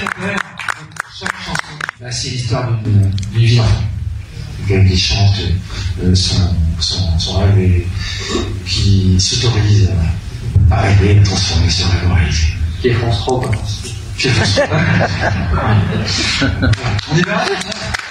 chaque chanson, bah, c'est l'histoire d'une vie d'enfant. Quelqu'un qui chante son rêve et qui s'autorise à rêver, transformer son rêve en réalité. Qui est France Trop, quoi. Qui est France Trop. On y va.